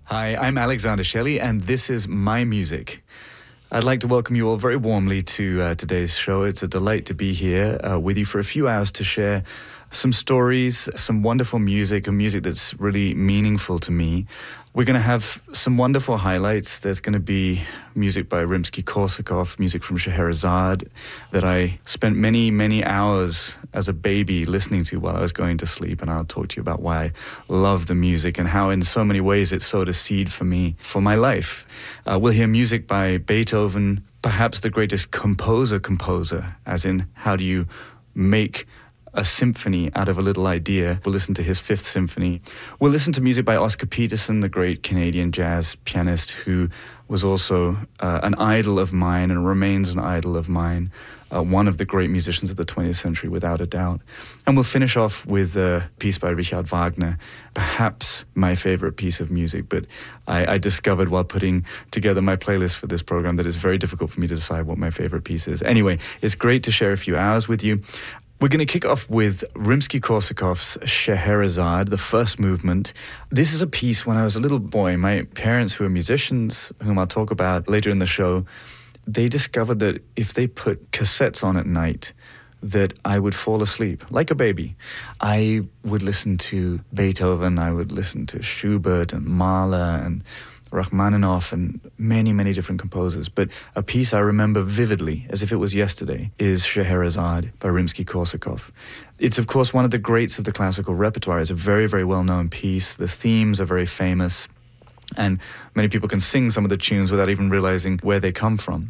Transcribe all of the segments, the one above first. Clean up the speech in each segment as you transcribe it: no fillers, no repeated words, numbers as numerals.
Hi, I'm Alexander Shelley, and this is My Music. I'd like to welcome you all very warmly to today's show. It's a delight to be here with you for a few hours to share some stories, some wonderful music, and music that's really meaningful to me. We're going to have some wonderful highlights. There's going to be music by Rimsky-Korsakov, music from Scheherazade that I spent many, many hours as a baby listening to while I was going to sleep. And I'll talk to you about why I love the music and how in so many ways it sowed a seed for me, for my life. We'll hear music by Beethoven, perhaps the greatest composer, as in how do you make a symphony out of a little idea. We'll listen to his Fifth Symphony. We'll listen to music by Oscar Peterson, the great Canadian jazz pianist who was also an idol of mine and remains an idol of mine, one of the great musicians of the 20th century, without a doubt. And we'll finish off with a piece by Richard Wagner, perhaps my favorite piece of music, but I discovered while putting together my playlist for this program that it's very difficult for me to decide what my favorite piece is. Anyway, it's great to share a few hours with you. We're going to kick off with Rimsky-Korsakov's Scheherazade, the first movement. This is a piece when I was a little boy. My parents, who are musicians, whom I'll talk about later in the show, they discovered that if they put cassettes on at night, that I would fall asleep like a baby. I would listen to Beethoven, I would listen to Schubert and Mahler and Rachmaninoff and many, many different composers. But a piece I remember vividly, as if it was yesterday, is Scheherazade by Rimsky-Korsakov. It's, of course, one of the greats of the classical repertoire. It's a very, very well-known piece. The themes are very famous, and many people can sing some of the tunes without even realizing where they come from.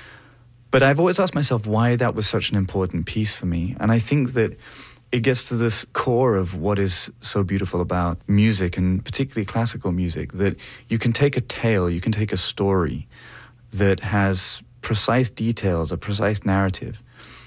But I've always asked myself why that was such an important piece for me. And I think that it gets to this core of what is so beautiful about music, and particularly classical music, that you can take a tale, you can take a story that has precise details, a precise narrative.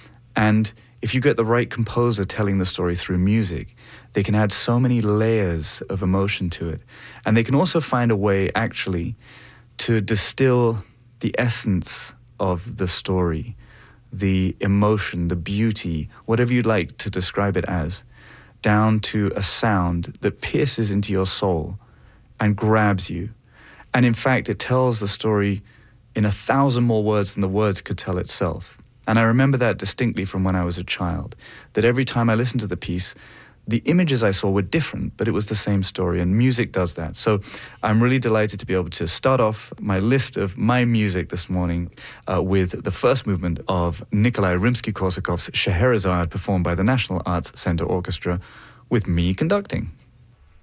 And if you get the right composer telling the story through music, they can add so many layers of emotion to it. And they can also find a way, actually, to distill the essence of the story, the emotion, the beauty, whatever you'd like to describe it as, down to a sound that pierces into your soul and grabs you. And in fact, it tells the story in 1,000 more words than the words could tell itself. And I remember that distinctly from when I was a child, that every time I listened to the piece, the images I saw were different, but it was the same story, and music does that. So I'm really delighted to be able to start off my list of my music this morning with the first movement of Nikolai Rimsky-Korsakov's Scheherazade, performed by the National Arts Center Orchestra, with me conducting.